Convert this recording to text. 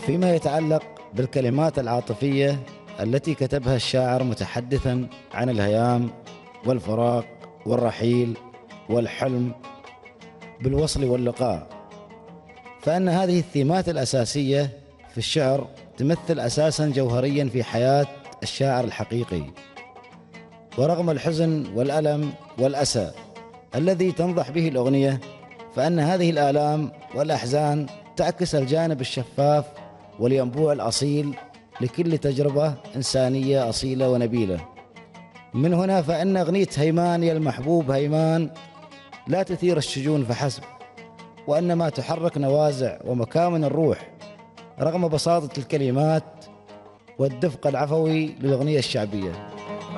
فيما يتعلق بالكلمات العاطفية التي كتبها الشاعر متحدثا عن الهيام والفراق والرحيل والحلم بالوصل واللقاء، فإن هذه الثيمات الأساسية في الشعر تمثل أساساً جوهرياً في حياة الشاعر الحقيقي. ورغم الحزن والألم والأسى الذي تنضح به الأغنية، فإن هذه الآلام والأحزان تعكس الجانب الشفاف والينبوع الأصيل لكل تجربة إنسانية أصيلة ونبيلة. من هنا فإن أغنية هيمان يا المحبوب هيمان لا تثير الشجون فحسب، وإنما تحرك نوازع ومكامن الروح رغم بساطة الكلمات والدفق العفوي للأغنية الشعبية.